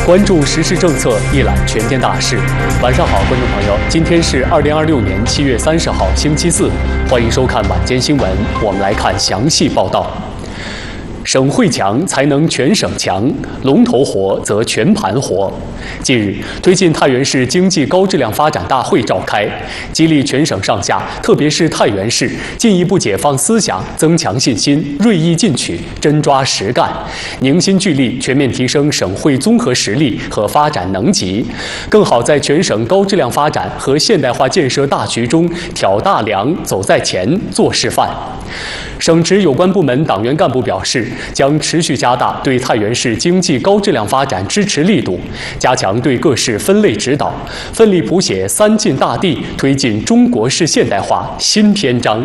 关注时事政策，一览全天大事。晚上好，观众朋友，今天是2026年7月30号，星期四，欢迎收看晚间新闻。我们来看详细报道。省会强才能全省强，龙头活则全盘活。近日，推进太原市经济高质量发展大会召开，激励全省上下，特别是太原市，进一步解放思想，增强信心，锐意进取，真抓实干，凝心聚力，全面提升省会综合实力和发展能级，更好在全省高质量发展和现代化建设大局中挑大梁、走在前、做示范。省直有关部门党员干部表示，将持续加大对太原市经济高质量发展支持力度，加强对各市分类指导，奋力谱写3进大地，推进中国式现代化新篇章。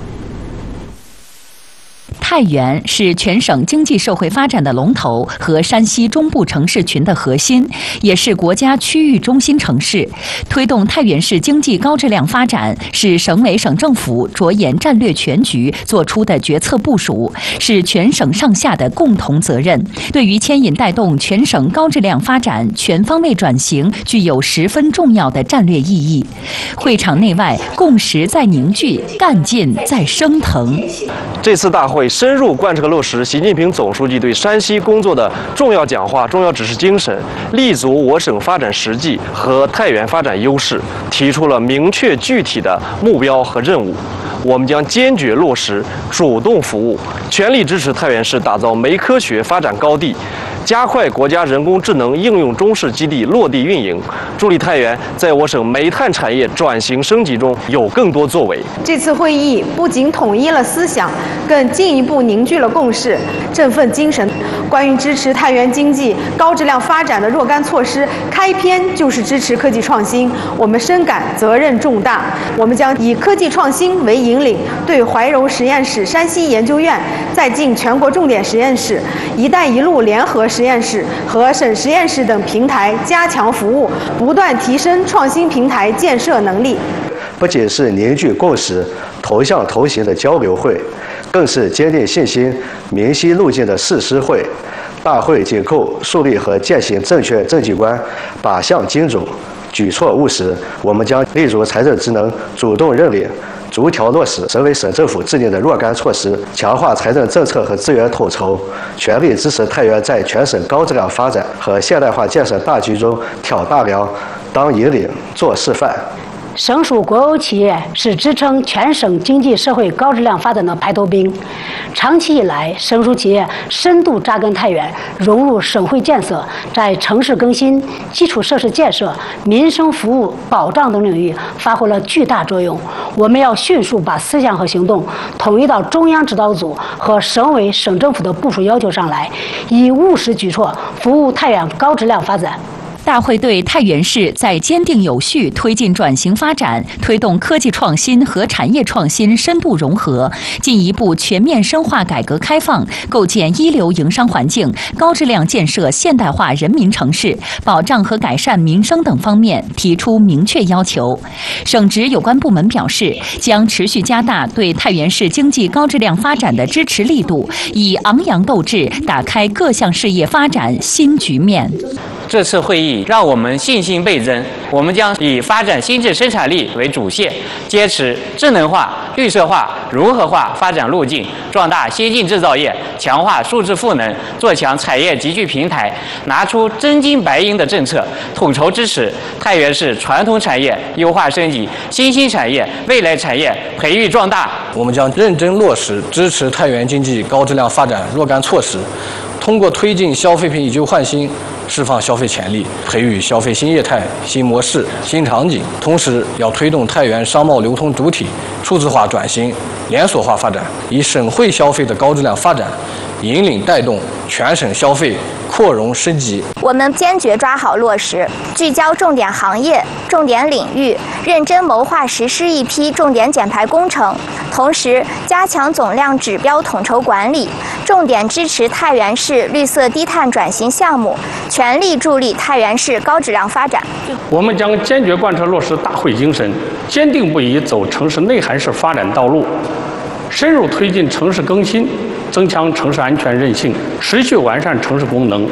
太原是全省经济社会发展的龙头和山西中部城市群的核心，也是国家区域中心城市。推动太原市经济高质量发展，是省委省政府着眼战略全局做出的决策部署，是全省上下的共同责任。对于牵引带动全省高质量发展、全方位转型，具有十分重要的战略意义。会场内外共识在凝聚，干劲在升腾。 这次大会深入贯彻落实习近平总书记对山西工作的重要讲话、重要指示精神，立足我省发展实际和太原发展优势，提出了明确具体的目标和任务。我们将坚决落实主动服务，全力支持太原市打造煤科学发展高地，加快国家人工智能应用中试基地落地运营，助力太原在我省煤炭产业转型升级中有更多作为。 这次会议不仅统一了思想，更进一步凝聚了共识，振奋精神。关于支持太原经济高质量发展的若干措施，开篇就是支持科技创新，我们深感责任重大。我们将以科技创新为引领，对怀柔实验室山西研究院、在晋全国重点实验室、一带一路联合实验室和省实验室等平台加强服务，不断提升创新平台建设能力。 不仅是凝聚共识、头向头型的交流会，更是坚定信心、明晰路径的誓师会。大会紧扣树立和践行正确政绩观，靶向精准，举措务实。我们将立足财政职能，主动认领，逐条落实省委省政府制定的若干措施，强化财政政策和资源统筹，全力支持太原在全省高质量发展和现代化建设大局中挑大梁、当引领、做示范。 省属国有企业是支撑全省经济社会高质量发展的排头兵。长期以来，省属企业深度扎根太原，融入省会建设，在城市更新、基础设施建设、民生服务保障等领域发挥了巨大作用。我们要迅速把思想和行动统一到中央指导组和省委省政府的部署要求上来，以务实举措服务太原高质量发展。 大会对太原市在坚定有序推进转型发展、推动科技创新和产业创新深度融合，进一步全面深化改革开放，构建一流营商环境，高质量建设现代化人民城市，保障和改善民生等方面提出明确要求。省直有关部门表示，将持续加大对太原市经济高质量发展的支持力度，以昂扬斗志打开各项事业发展新局面。 这次会议让我们信心倍增，我们将以发展新质生产力为主线，坚持智能化、绿色化、融合化发展路径，壮大先进制造业，强化数字赋能，做强产业集聚平台，拿出真金白银的政策，统筹支持太原市传统产业优化升级、新兴产业、未来产业培育壮大。 我们将认真落实支持太原经济高质量发展若干措施，通过推进消费品以旧换新，释放消费潜力，培育消费新业态、新模式、新场景。同时，要推动太原商贸流通主体数字化转型、连锁化发展，以省会消费的高质量发展，引领带动全省消费扩容升级。 我们坚决抓好落实，聚焦重点行业、重点领域，认真谋划实施一批重点减排工程，同时加强总量指标统筹管理，重点支持太原市绿色低碳转型项目，全力助力太原市高质量发展。 我们将坚决贯彻落实大会精神，坚定不移走城市内涵式发展道路，深入推进城市更新，增强城市安全韧性，持续完善城市功能，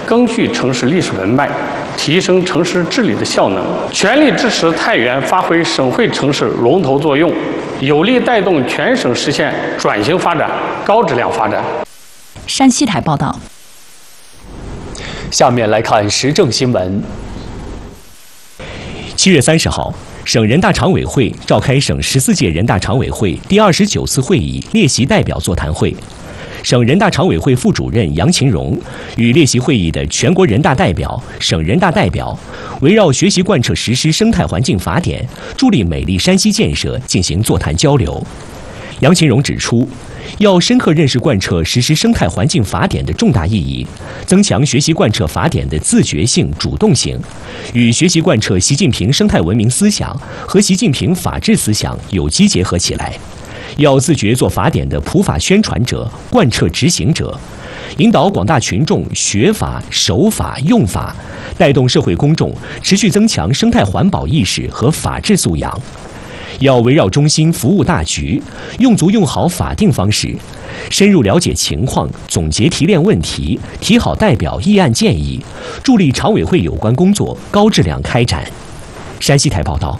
赓续城市历史文脉，提升城市治理的效能，全力支持太原发挥省会城市龙头作用，有力带动全省实现转型发展、高质量发展。 山西台报道。 下面来看时政新闻。 7月30号，省人大常委会召开省14届人大常委会第29次会议列席代表座谈会。省人大常委会副主任杨勤荣与列席会议的全国人大代表、省人大代表围绕学习贯彻实施生态环境法典，助力美丽山西建设进行座谈交流。杨勤荣指出，要深刻认识贯彻实施生态环境法典的重大意义，增强学习贯彻法典的自觉性、主动性，与学习贯彻习近平生态文明思想和习近平法治思想有机结合起来。要自觉做法典的普法宣传者、贯彻执行者，引导广大群众学法、守法、用法，带动社会公众持续增强生态环保意识和法治素养。要围绕中心服务大局，用足用好法定方式，深入了解情况，总结提炼问题，提好代表议案建议，助力常委会有关工作高质量开展。山西台报道。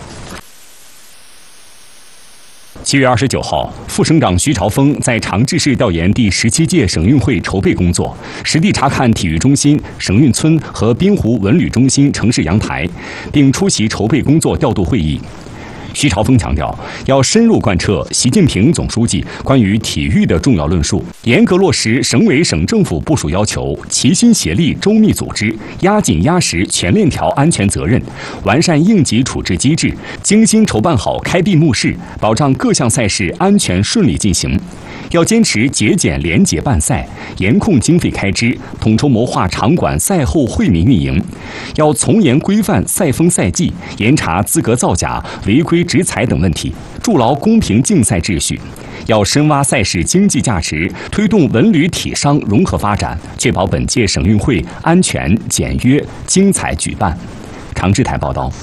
7月29号，副省长徐朝峰在长治市调研第17届省运会筹备工作，实地查看体育中心、省运村和滨湖文旅中心城市阳台，并出席筹备工作调度会议。徐朝峰强调，要深入贯彻习近平总书记关于体育的重要论述，严格落实省委省政府部署要求，齐心协力、周密组织，压紧压实全链条安全责任，完善应急处置机制，精心筹办好开闭幕式，保障各项赛事安全顺利进行。要坚持节俭廉洁办赛，严控经费开支，统筹谋划场馆赛后惠民运营。要从严规范赛风赛季，严查资格造假、违规执采等问题，筑牢公平竞赛秩序。要深挖赛事经济价值，推动文旅体商融合发展，确保本届省运会安全、简约、精彩举办。长治台报道。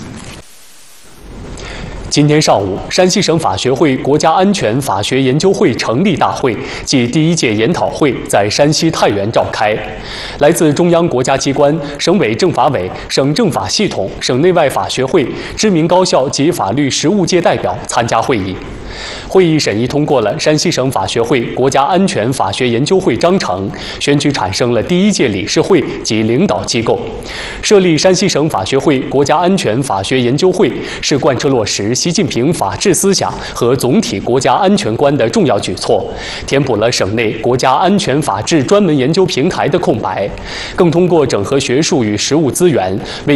今天上午，山西省法学会国家安全法学研究会成立大会暨第1届研讨会在山西太原召开。来自中央国家机关、省委政法委、省政法系统、省内外法学会、知名高校及法律实务界代表参加会议。会议审议通过了山西省法学会国家安全法学研究会章程，选举产生了第1届理事会及领导机构。设立山西省法学会国家安全法学研究会是贯彻落实习近平法治思想和总体国家安全观的重要举措，填补了省内国家安全法治专门研究平台的空白，更通过整合学术与实务资源，为